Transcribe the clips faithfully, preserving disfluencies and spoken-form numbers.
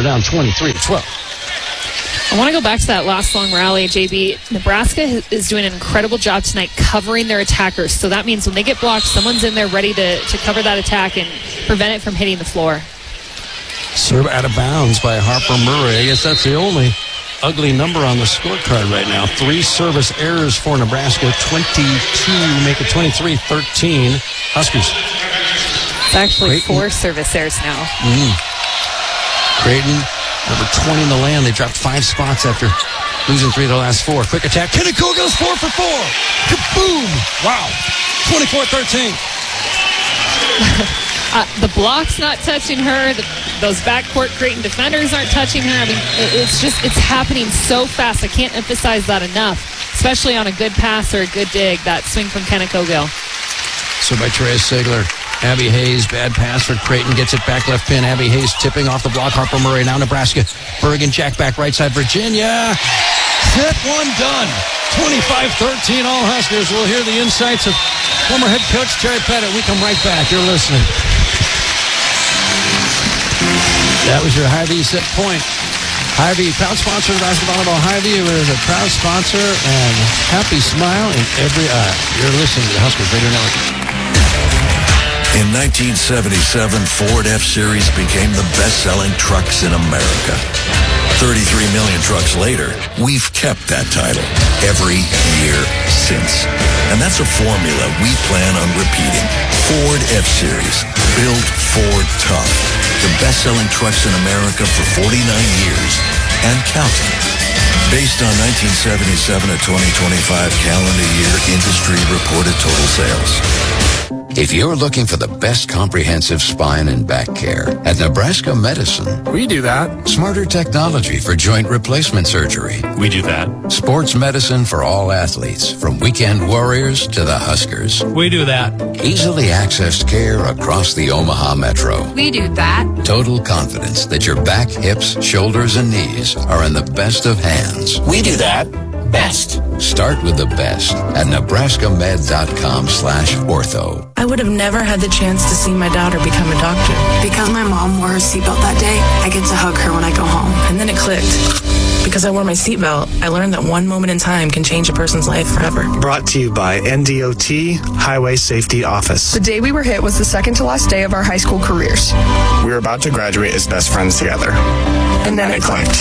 down twenty-three to twelve. I want to go back to that last long rally, J B. Nebraska is doing an incredible job tonight covering their attackers. So that means when they get blocked, someone's in there ready to, to cover that attack and prevent it from hitting the floor. Serve out of bounds by Harper Murray. I guess that's the only ugly number on the scorecard right now. Three service errors for Nebraska. twenty-two, make it twenty-three thirteen. Huskers. It's actually Creighton. four service errors now. Mm. Creighton, number twenty in the land. They dropped five spots after losing three of the last four. Quick attack. Kinnico goes four for four. Kaboom! Wow. twenty-four thirteen. Uh, the block's not touching her. The, those backcourt Creighton defenders aren't touching her. I mean, it, it's just, it's happening so fast. I can't emphasize that enough, especially on a good pass or a good dig, that swing from Kenna Cogill. So by Therese Sigler. Abby Hayes, bad pass for Creighton, gets it back left pin. Abby Hayes tipping off the block. Harper Murray, now Nebraska. Bergen, jack back right side, Virginia. Set one done. twenty-five thirteen, all Huskers. We'll hear the insights of former head coach Terry Pettit. We come right back. You're listening. That was your Hy-Vee set point. Hy-Vee, proud sponsor of Basketball Ball. Hy-Vee is a proud sponsor and happy smile in every eye. You're listening to the Huskers Radio Network. In nineteen seventy-seven, Ford F-Series became the best-selling trucks in America. thirty-three million trucks later, we've kept that title every year since. And that's a formula we plan on repeating. Ford F-Series, built Ford tough. The best-selling trucks in America for forty-nine years and counting. Based on nineteen seventy-seven to twenty twenty-five calendar year industry reported total sales. If you're looking for the best comprehensive spine and back care, at Nebraska Medicine, we do that. Smarter technology for joint replacement surgery. We do that. Sports medicine for all athletes, from weekend warriors to the Huskers. We do that. Easily accessed care across the Omaha Metro. We do that. Total confidence that your back, hips, shoulders, and knees are in the best of hands. We do that. Best. Start with the best at nebraskamed.com slash ortho. I would have never had the chance to see my daughter become a doctor. Because my mom wore her seatbelt that day, I get to hug her when I go home. And then it clicked. Because I wore my seatbelt, I learned that one moment in time can change a person's life forever. Brought to you by N D O T Highway Safety Office. The day we were hit was the second to last day of our high school careers. We were about to graduate as best friends together. And then it clicked.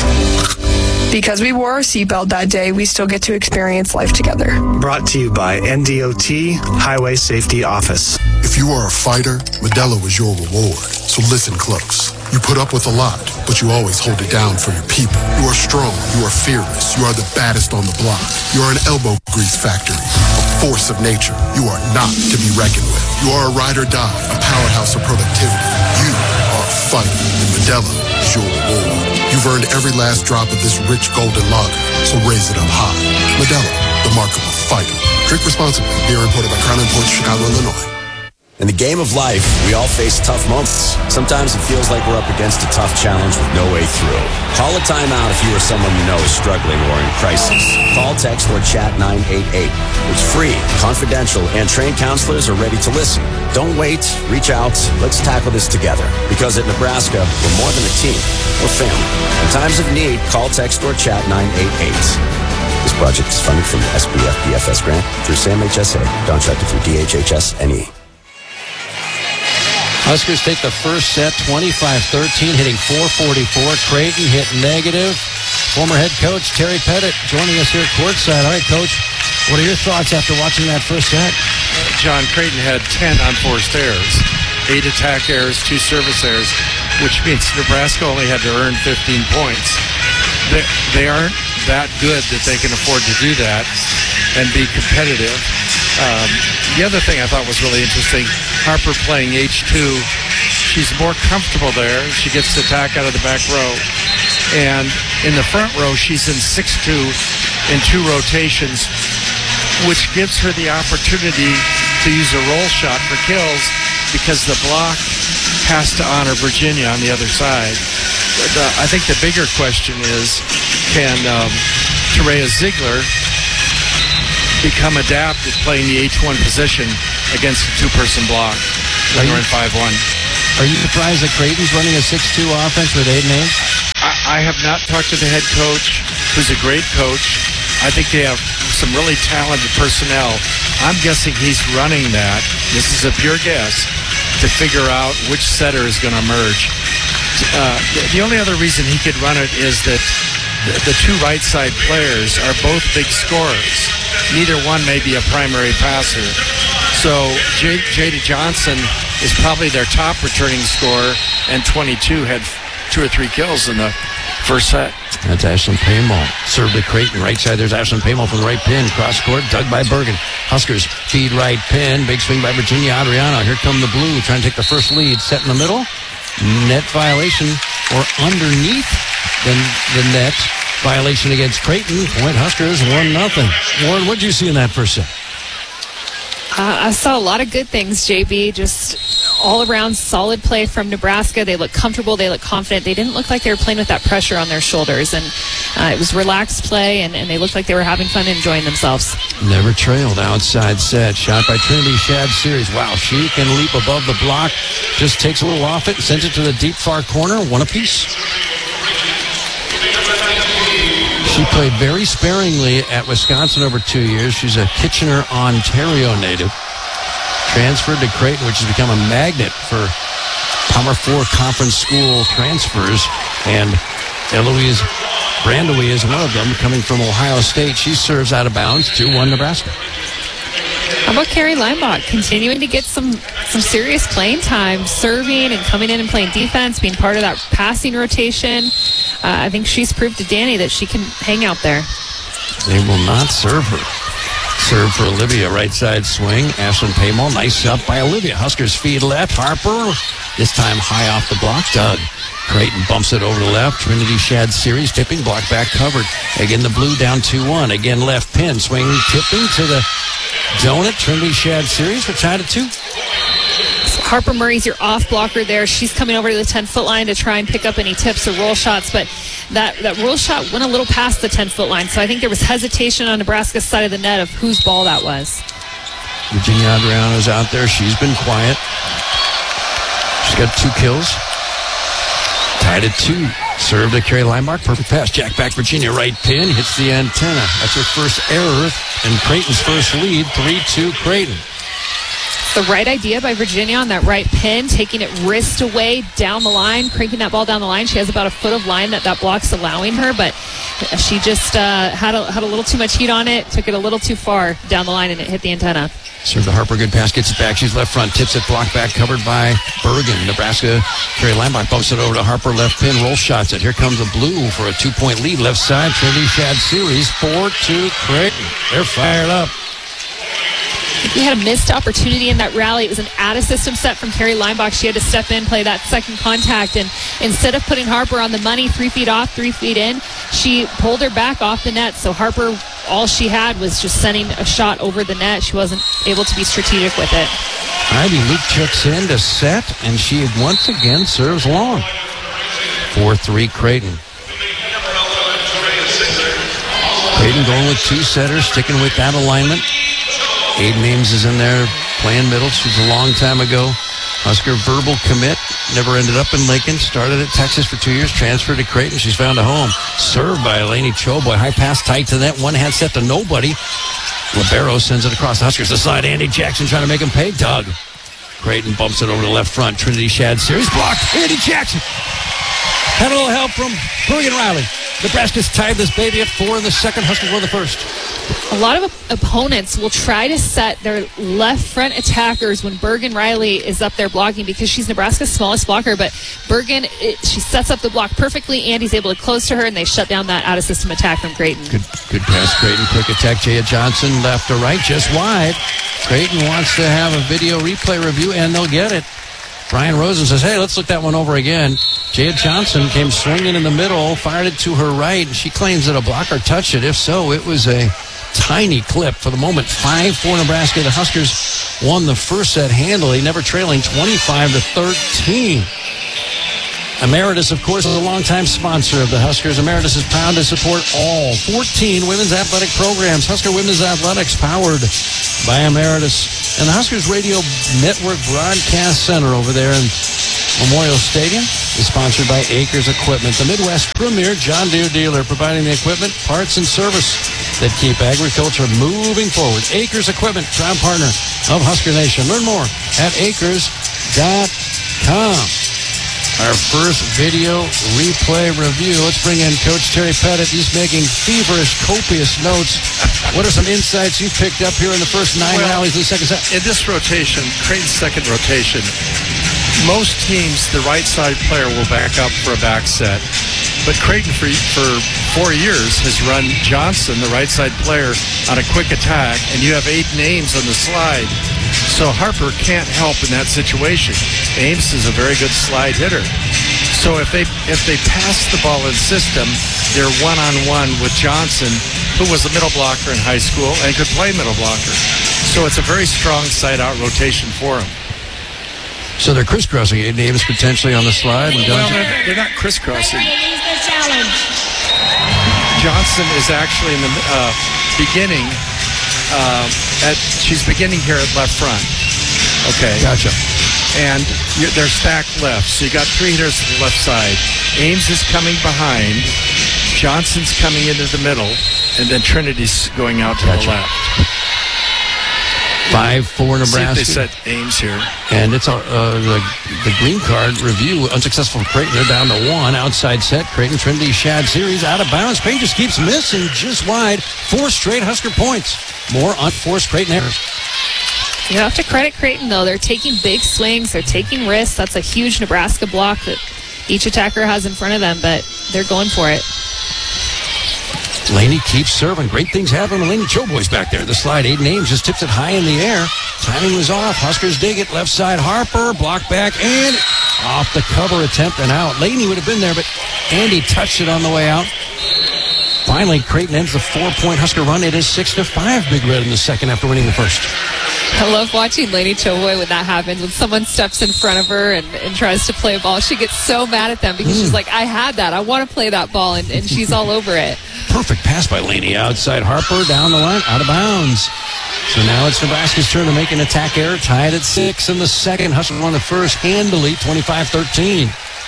Because we wore our seatbelt that day, we still get to experience life together. Brought to you by N D O T Highway Safety Office. If you are a fighter, Modelo is your reward. So listen close. You put up with a lot, but you always hold it down for your people. You are strong. You are fearless. You are the baddest on the block. You are an elbow grease factory, a force of nature. You are not to be reckoned with. You are a ride or die, a powerhouse of productivity. You are a fighter, and Modelo is your reward. You've earned every last drop of this rich golden lager, so raise it up high. Modelo, the mark of a fighter. Drink responsibly. Beer imported by Crown Imports, Chicago, Illinois. In the game of life, we all face tough moments. Sometimes it feels like we're up against a tough challenge with no way through. Call a timeout if you or someone you know is struggling or in crisis. Call, text, or chat nine eight eight. It's free, confidential, and trained counselors are ready to listen. Don't wait. Reach out. Let's tackle this together. Because at Nebraska, we're more than a team. We're family. In times of need, call, text, or chat nine eight eight. This project is funded from the S B F B F S grant through SAM H S A, contracted through D H H S N E. Huskers take the first set, twenty-five thirteen, hitting four forty-four. Creighton hit negative. Former head coach Terry Pettit joining us here courtside. All right, Coach, what are your thoughts after watching that first set? John, Creighton had ten unforced errors, eight attack errors, two service errors, which means Nebraska only had to earn fifteen points. They, they aren't that good that they can afford to do that and be competitive. Um, the other thing I thought was really interesting, Harper playing H two. She's more comfortable there. She gets to attack out of the back row. And in the front row, she's in six two in two rotations, which gives her the opportunity to use a roll shot for kills because the block has to honor Virginia on the other side. The, I think the bigger question is, can um, Terea Ziegler become adept at playing the H one position against a two-person block when we're in five one? Are you surprised that Creighton's running a six two offense with eight names? I have not talked to the head coach, who's a great coach. I think they have some really talented personnel. I'm guessing he's running that. This is a pure guess to figure out which setter is going to emerge. Uh, the only other reason he could run it is that the, the two right side players are both big scorers. Neither one may be a primary passer. So J- Jada Johnson is probably their top returning scorer, and twenty-two had two or three kills in the first set. That's Ashlyn Paymall. Serve to Creighton. Right side, there's Ashlyn Paymall from the right pin. Cross court, dug by Bergen. Huskers feed right pin. Big swing by Virginia Adriano. Here come the blue, trying to take the first lead. Set in the middle. Net violation, or underneath the, the net. Violation against Creighton. Point Huskers, one nothing. Warren, what did you see in that first set? Uh, I saw a lot of good things, J B. Just all around solid play from Nebraska. They looked comfortable. They looked confident. They didn't look like they were playing with that pressure on their shoulders. And uh, it was relaxed play, and, and they looked like they were having fun and enjoying themselves. Never trailed. Outside set. Shot by Trinity Shad Series. Wow, she can leap above the block. Just takes a little off it, sends it to the deep far corner. One apiece. She played very sparingly at Wisconsin over two years. She's a Kitchener, Ontario native. Transferred to Creighton, which has become a magnet for Power Four conference school transfers. And Eloise Brandowie is one of them, coming from Ohio State. She serves out of bounds, two one Nebraska. How about Carrie Leinbach continuing to get some, some serious playing time, serving and coming in and playing defense, being part of that passing rotation. Uh, I think she's proved to Danny that she can hang out there. They will not serve her. Serve for Olivia, right side swing. Ashlyn Paymall, nice up by Olivia. Huskers feed left. Harper, this time high off the block. Doug. Creighton bumps it over to left. Trinity Shad Series tipping, block back covered. Again, the blue down two one. Again, left pin. Swing, tipping to the donut. Trinity Shad Series, we're tied at two. Harper Murray's your off blocker there. She's coming over to the ten-foot line to try and pick up any tips or roll shots, but that, that roll shot went a little past the ten-foot line, so I think there was hesitation on Nebraska's side of the net of whose ball that was. Virginia Adriano's out there. She's been quiet. She's got two kills. Tied at two. Serve to Carrie Leinbach. Perfect pass. Jack back Virginia. Right pin. Hits the antenna. That's her first error and Creighton's first lead. three two Creighton. The right idea by Virginia on that right pin, taking it wrist away down the line, cranking that ball down the line. She has about a foot of line that that block's allowing her, but she just uh, had, a, had a little too much heat on it, took it a little too far down the line, and it hit the antenna. Serve to Harper, good pass, gets it back. She's left front, tips it, block back, covered by Bergen. Nebraska, Carrie Leinbach bumps it over to Harper, left pin, roll shots it. Here comes the blue for a two-point lead, left side, Trinity Shad Series, four two Creighton. They're fired up. We had a missed opportunity in that rally. It was an out-of-system set from Carrie Leinbach. She had to step in, play that second contact, and instead of putting Harper on the money, three feet off, three feet in, she pulled her back off the net. So Harper, all she had was just sending a shot over the net. She wasn't able to be strategic with it. Ivy Luke checks in to set, and she once again serves long. four three Creighton. Creighton going with two setters, sticking with that alignment. Aiden Ames is in there playing middle. She was a long time ago. Husker verbal commit. Never ended up in Lincoln. Started at Texas for two years. Transferred to Creighton. She's found a home. Served by Eleni Choboy. High pass tight to that. One hand set to nobody. Libero sends it across the Huskers. The side. Andy Jackson trying to make him pay. Doug. Creighton bumps it over to left front. Trinity Shad Series blocked. Andy Jackson. Had a little help from Bergen Riley. Nebraska's tied this baby at four in the second. Huskers won the first. A lot of op- opponents will try to set their left front attackers when Bergen Riley is up there blocking because she's Nebraska's smallest blocker, but Bergen, it, she sets up the block perfectly. Andy's able to close to her, and they shut down that out-of-system attack from Creighton. Good good pass, Creighton. Quick attack, Jaya Johnson, left to right, just wide. Creighton wants to have a video replay review, and they'll get it. Brian Rosen says, hey, let's look that one over again. Jaya Johnson came swinging in the middle, fired it to her right, and she claims that a blocker touched it. If so, it was a tiny clip. For the moment, five four Nebraska. The Huskers won the first set handily, never trailing twenty-five to thirteen. Emeritus, of course, is a longtime sponsor of the Huskers. Emeritus is proud to support all fourteen women's athletic programs. Husker Women's Athletics, powered by Emeritus. And the Huskers Radio Network Broadcast Center over there in Memorial Stadium. is sponsored by Acres Equipment, the Midwest premier John Deere dealer, providing the equipment, parts, and service that keep agriculture moving forward. Acres Equipment, proud partner of Husker Nation. Learn more at acres dot com. Our first video replay review. Let's bring in Coach Terry Pettit. He's making feverish, copious notes. What are some insights you've picked up here in the first nine well, rallies of the second set? In this rotation, Creighton's second rotation, most teams, the right side player will back up for a back set. But Creighton, for, for four years, has run Johnson, the right side player, on a quick attack, and you have eight names on the slide. So Harper can't help in that situation. Ames is a very good slide hitter. So if they if they pass the ball in system, they're one-on-one with Johnson, who was a middle blocker in high school and could play middle blocker. So it's a very strong side-out rotation for him. So they're crisscrossing eight names potentially on the slide. And well, they're, they're not crisscrossing. Johnson is actually in the uh, beginning. Uh, at she's beginning here at left front. Okay. Gotcha. And you're, they're stacked left. So you got three hitters to the left side. Ames is coming behind. Johnson's coming into the middle. And then Trinity's going out to gotcha. the left. five four Nebraska. See if they set Ames here. And it's uh, the, the green card review. Unsuccessful for Creighton. They're down to one. Outside set. Creighton Trinity Shad series out of bounds. Payne just keeps missing just wide. Four straight Husker points. More unforced Creighton errors. You have to credit Creighton, though. They're taking big swings. They're taking risks. That's a huge Nebraska block that each attacker has in front of them, but they're going for it. Laney keeps serving. Great things happen when Laney Choboy's back there. The slide, Aiden Ames just tips it high in the air. Timing was off. Huskers dig it. Left side, Harper. Block back and off the cover attempt and out. Laney would have been there, but Andy touched it on the way out. Finally, Creighton ends the four-point Husker run. It is six to five Big Red in the second after winning the first. I love watching Laney Choboy when that happens. When someone steps in front of her and, and tries to play a ball, she gets so mad at them because mm. she's like, I had that. I want to play that ball, and, and she's all over it. Perfect pass by Laney. Outside Harper, down the line, out of bounds. So now it's Nebraska's turn to make an attack error. Tied at six in the second. Husker won the first handily, twenty-five thirteen.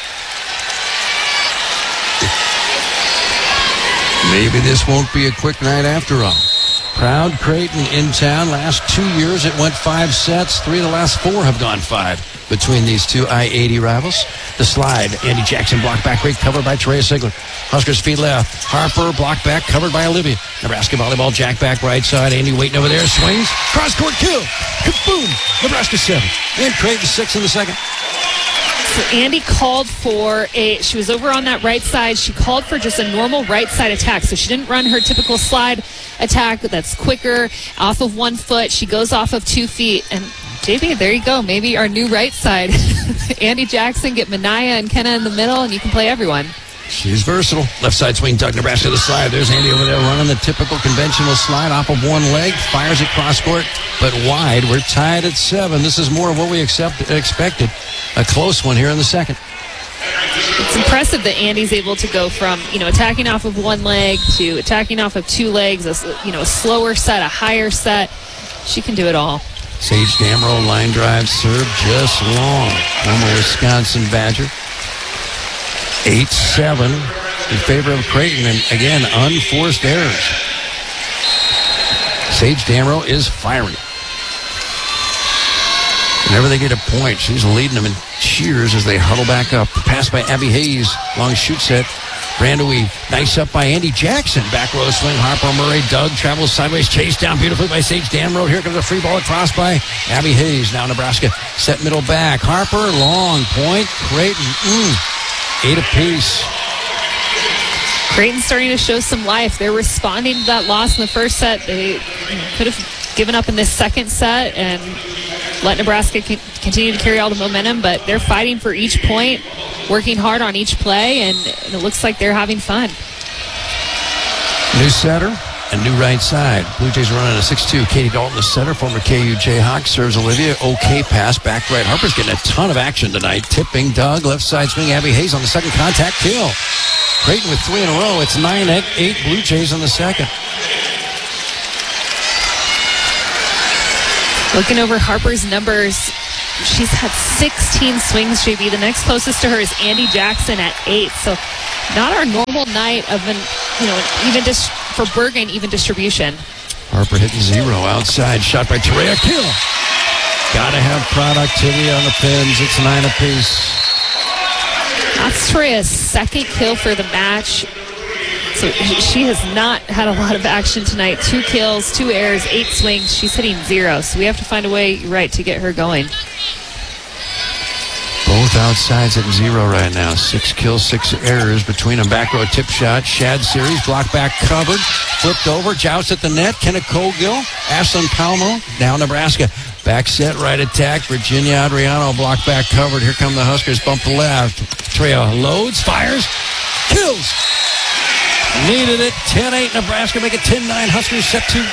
Maybe this won't be a quick night after all. Proud Creighton in town. Last two years it went five sets. Three of the last four have gone five between these two I eighty rivals. The slide, Andy Jackson blocked back, great cover by Terea Sigler. Huskers feet left. Harper blocked back, covered by Olivia. Nebraska volleyball, jack back right side. Andy waiting over there, swings. Cross court kill. Kaboom! Nebraska seven. And Creighton six in the second. So Andy called for a, she was over on that right side. She called for just a normal right side attack. So she didn't run her typical slide attack that's quicker off of one foot. She goes off of two feet. And J B, there you go. Maybe our new right side. Andy Jackson, get Manaya and Kenna in the middle, and you can play everyone. She's versatile. Left side swing, Doug Nebraska to the slide. There's Andy over there running the typical conventional slide off of one leg. Fires it cross court, but wide. We're tied at seven. This is more of what we accept, expected. A close one here in the second. It's impressive that Andy's able to go from, you know, attacking off of one leg to attacking off of two legs, a, you know, a slower set, a higher set. She can do it all. Sage Damrow line drive serve just long. Former Wisconsin Badger. eight seven in favor of Creighton, and again, unforced errors. Sage Damrow is firing. Whenever they get a point, she's leading them in cheers as they huddle back up. Pass by Abby Hayes, long shoot set. Brandewie, nice up by Andy Jackson. Back row swing, Harper Murray. Doug travels sideways, chased down beautifully by Sage Damrow. Here comes a free ball across by Abby Hayes. Now Nebraska set middle back. Harper, long point. Creighton, mm, eight apiece. Creighton's starting to show some life. They're responding to that loss in the first set. They could have given up in this second set and let Nebraska continue to carry all the momentum, but they're fighting for each point, working hard on each play, and it looks like they're having fun. New setter and new right side. Blue Jays are running a six two. Katie Dalton, the setter, former K U Jayhawk, serves Olivia. Okay pass, back right. Harper's getting a ton of action tonight. Tipping Doug, left side swing. Abby Hayes on the second contact kill. Creighton with three in a row. It's nine at eight Blue Jays on the second. Looking over Harper's numbers, she's had sixteen swings, J B. The next closest to her is Andy Jackson at eight. So not our normal night of an, you know, even just for Bergen, even distribution. Harper hitting zero outside. Shot by Terea. Kill. Gotta have productivity on the pins. It's nine apiece. That's Terea's second kill for the match. So she has not had a lot of action tonight. Two kills, two errors, eight swings. She's hitting zero. So we have to find a way, right, to get her going. Both outsides at zero right now. Six kills, six errors between them. Back row tip shot. Shad series. Block back covered. Flipped over. Joust at the net. Kenna Cogill. Ashlyn Palmo. Now Nebraska. Back set. Right attack. Virginia Adriano. Block back covered. Here come the Huskers. Bump left. Terea loads. Fires. Kills. Needed it. ten eight. Nebraska make it ten nine. Huskers set two.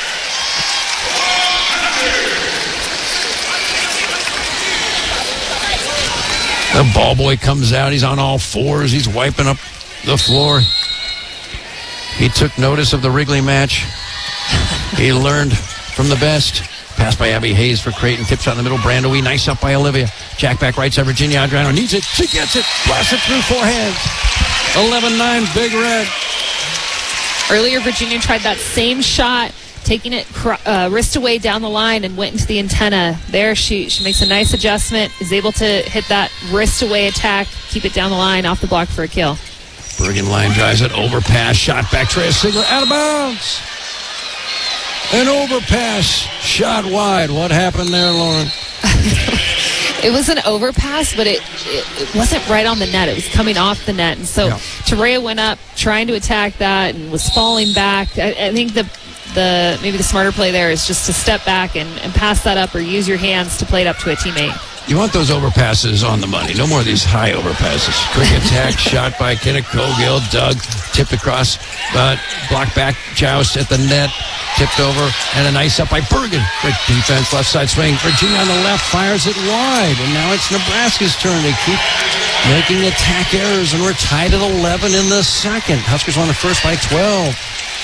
The ball boy comes out. He's on all fours. He's wiping up the floor. He took notice of the Wrigley match. He learned from the best. Pass by Abby Hayes for Creighton. Tip shot in the middle. Brandoe. Nice up by Olivia. Jack back right side. Virginia Adriano needs it. She gets it. Blasts it through four hands. eleven nine. Big Red. Earlier, Virginia tried that same shot, taking it uh, wrist away down the line and went into the antenna. There she, she makes a nice adjustment, is able to hit that wrist away attack, keep it down the line, off the block for a kill. Bergen line drives it, overpass, shot back, Terea Sigler, out of bounds. An overpass, shot wide. What happened there, Lauren? It was an overpass, but it, it it wasn't right on the net. It was coming off the net. And so yeah. Terea went up trying to attack that and was falling back. I, I think the the maybe the smarter play there is just to step back and, and pass that up or use your hands to play it up to a teammate. You want those overpasses on the money. No more of these high overpasses. Quick attack, shot by Kenna Cogill. Dug, tipped across, but blocked back, joust at the net, tipped over, and a nice up by Bergen. Great defense, left side swing. Virginia on the left fires it wide, and now it's Nebraska's turn to keep making attack errors, and we're tied at eleven in the second. Huskers won the first by twelve.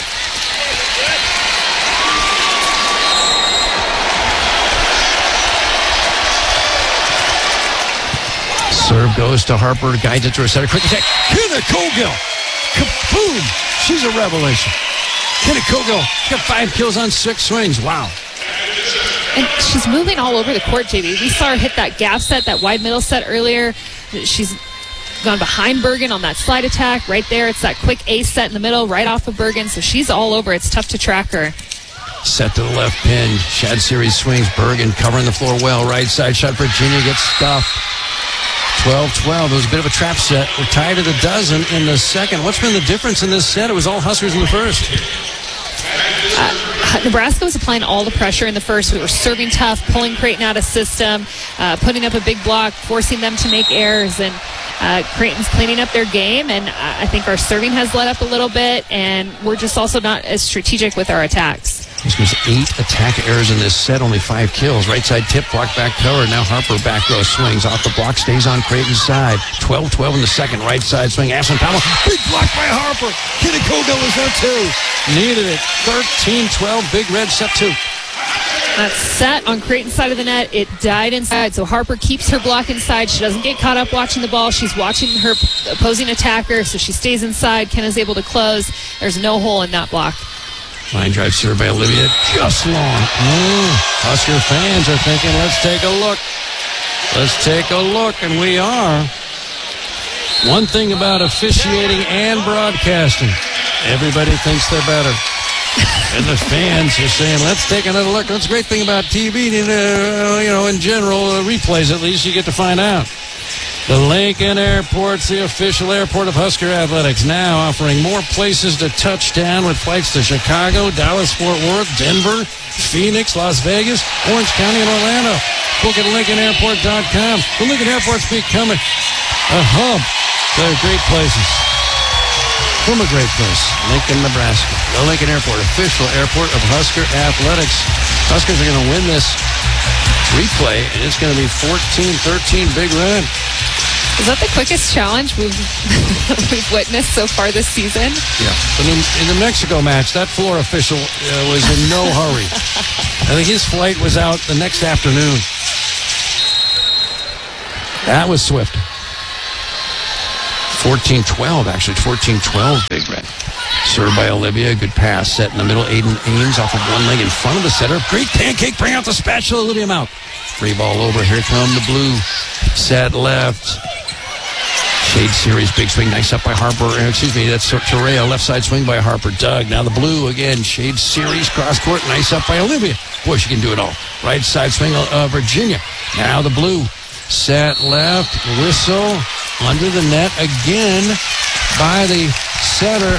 Serve goes to Harper, guides it to her center. Quick attack. Kenna Cogill. Kaboom. She's a revelation. Kenna Cogill. She's got five kills on six swings. Wow. And she's moving all over the court, J B. We saw her hit that gap set, that wide middle set earlier. She's gone behind Bergen on that slide attack. Right there, it's that quick ace set in the middle, right off of Bergen. So she's all over. It's tough to track her. Set to the left pin. Shad series swings. Bergen covering the floor well. Right side shot. Virginia gets stuffed. twelve twelve. It was a bit of a trap set. We're tied at a dozen in the second. What's been the difference in this set? It was all Huskers in the first. Uh, Nebraska was applying all the pressure in the first. We were serving tough, pulling Creighton out of system, uh, putting up a big block, forcing them to make errors. And uh, Creighton's cleaning up their game. And I think our serving has let up a little bit. And we're just also not as strategic with our attacks. Huskers eight attack errors in this set, only five kills. Right side tip, block back cover. Now Harper back row swings off the block, stays on Creighton's side. twelve twelve in the second, right side swing. Ashlyn Palmo, big block by Harper. Kenna Cogill is there too. Needed it. thirteen twelve, Big Red set two. That set on Creighton's side of the net, it died inside. So Harper keeps her block inside. She doesn't get caught up watching the ball. She's watching her opposing attacker, so she stays inside. Kenna's able to close. There's no hole in that block. Line drive serve by Olivia, just long. Mm. Husker fans are thinking, let's take a look. Let's take a look, and we are. One thing about officiating and broadcasting, everybody thinks they're better. And the fans are saying, let's take another look. That's a great thing about T V, you know, in general, uh, replays at least, you get to find out. The Lincoln Airport's the official airport of Husker Athletics, now offering more places to touch down with flights to Chicago, Dallas, Fort Worth, Denver, Phoenix, Las Vegas, Orange County, and Orlando. Book at Lincoln Airport dot com. The Lincoln Airport's becoming a hub. They're great places. From a great place, Lincoln, Nebraska. The Lincoln Airport, official airport of Husker Athletics. Huskers are going to win this replay, and it's going to be fourteen thirteen Big Red. Is that the quickest challenge we've we've witnessed so far this season? Yeah. But in, in the Mexico match, that floor official uh, was in no hurry. I think his flight was out the next afternoon. That was swift. fourteen twelve, actually. fourteen twelve, Big Red. Served by Olivia. Good pass set in the middle. Aiden Ames off of one leg in front of the setter. Great pancake. Bring out the spatula. Olivia Mount. Free ball over. Here come the blue. Set left. Shade series. Big swing. Nice up by Harper. Excuse me. That's Torrea. Left side swing by Harper. Doug. Now the blue again. Shade series. Cross court. Nice up by Olivia. Boy, she can do it all. Right side swing. Uh, Virginia. Now the blue. Set left. Whistle. Under the net again by the setter.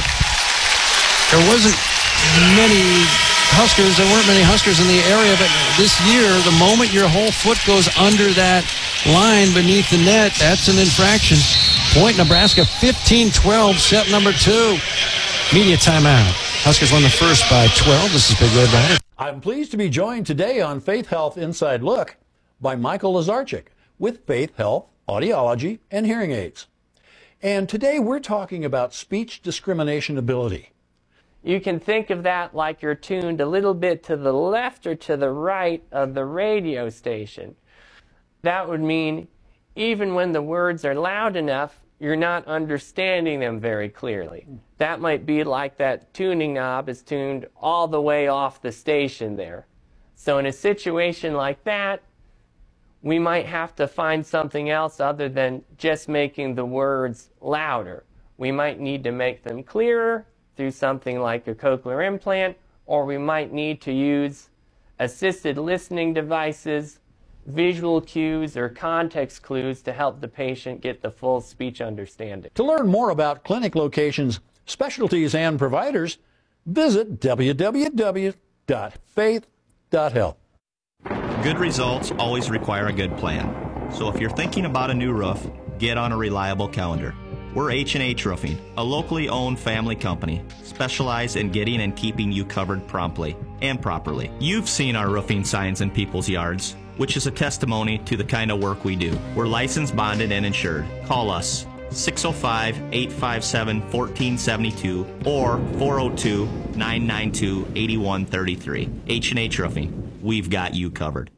There wasn't many Huskers. There weren't many Huskers in the area, but this year, the moment your whole foot goes under that line beneath the net, that's an infraction. Point Nebraska, fifteen twelve, set number two. Media timeout. Huskers won the first by twelve. This is Big Red Rider. I'm pleased to be joined today on Faith Health Inside Look by Michael Lazarchik with Faith Health Audiology and Hearing Aids. And today we're talking about speech discrimination ability. You can think of that like you're tuned a little bit to the left or to the right of the radio station. That would mean even when the words are loud enough, you're not understanding them very clearly. That might be like that tuning knob is tuned all the way off the station there. So in a situation like that, we might have to find something else other than just making the words louder. We might need to make them clearer through something like a cochlear implant, or we might need to use assisted listening devices, visual cues, or context clues to help the patient get the full speech understanding. To learn more about clinic locations, specialties, and providers, visit w w w dot faith dot health. Good results always require a good plan. So if you're thinking about a new roof, get on a reliable calendar. We're H and H Roofing, a locally owned family company, specialized in getting and keeping you covered promptly and properly. You've seen our roofing signs in people's yards, which is a testimony to the kind of work we do. We're licensed, bonded, and insured. Call us six oh five, eight five seven, one four seven two or four oh two, nine nine two, eight one three three. H and H Roofing. We've got you covered.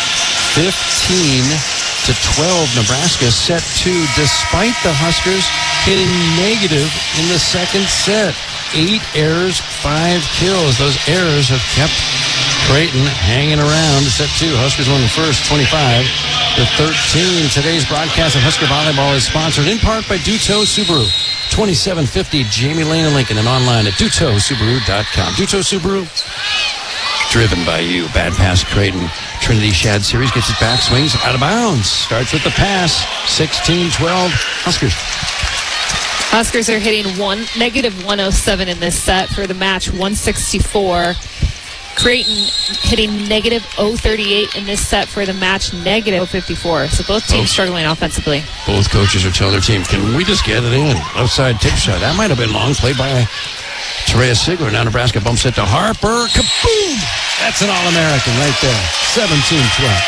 fifteen to twelve, Nebraska set two, despite the Huskers hitting negative in the second set. Eight errors, five kills. Those errors have kept Creighton hanging around. Set two, Huskers won the first, twenty-five to thirteen. Today's broadcast of Husker Volleyball is sponsored in part by Duto Subaru. twenty-seven fifty Jamie Lane in Lincoln, and online at duto subaru dot com. Duto Subaru, driven by you. Bad pass, Creighton. Trinity Shad series gets it back, swings out of bounds. Starts with the pass. sixteen twelve, Huskers. Huskers are hitting one negative one oh seven in this set for the match, one sixty-four. Creighton hitting negative oh thirty-eight in this set for the match, negative oh fifty-four. So both teams both, struggling offensively. Both coaches are telling their team, can we just get it in? Outside tip shot. That might have been long, played by Torrea Sigler. Now Nebraska bumps it to Harper. Kaboom! That's an All-American right there. seventeen twelve.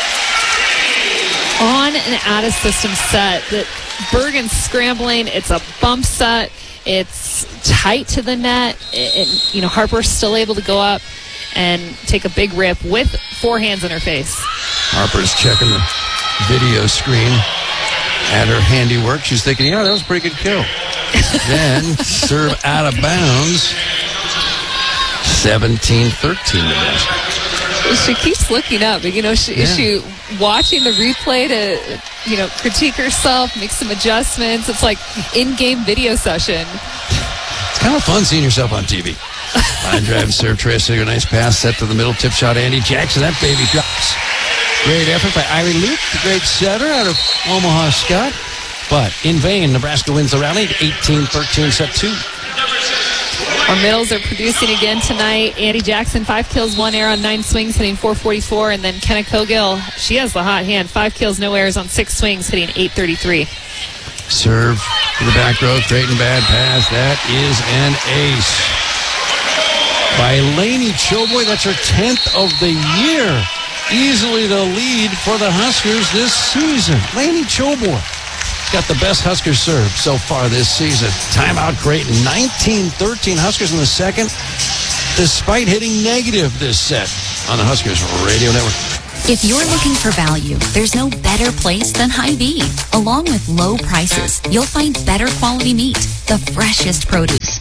On and out of system set. The Bergen's scrambling. It's a bump set. It's tight to the net. It, it, you know, Harper's still able to go up and take a big rip with four hands in her face. Harper's checking the video screen at her handiwork. She's thinking, yeah, that was a pretty good kill. Then serve out of bounds. seventeen thirteen Nebraska. She keeps looking up. You know, she, yeah. is she watching the replay to, you know, critique herself, make some adjustments? It's like in-game video session. It's kind of fun seeing yourself on T V. Line drive, serve, Torrea Sigler, nice pass, set to the middle, tip shot, Andy Jackson. That baby drops. Great effort by Irie Luke, the great setter out of Omaha Scott. But in vain, Nebraska wins the rally, eighteen thirteen, set two. Our middles are producing again tonight. Andy Jackson, five kills, one error on nine swings, hitting four forty-four. And then Kenna Cogill, she has the hot hand. Five kills, no errors on six swings, hitting eight thirty-three. Serve to the back row, Creighton, bad pass. That is an ace by Lainey Choboy. That's her tenth of the year. Easily the lead for the Huskers this season. Lainey Choboy got the best Husker serve so far this season. Timeout, Creighton. nineteen thirteen Huskers in the second, despite hitting negative this set on the Huskers Radio Network. If you're looking for value, there's no better place than Hy-Vee. Along with low prices, you'll find better quality meat, the freshest produce,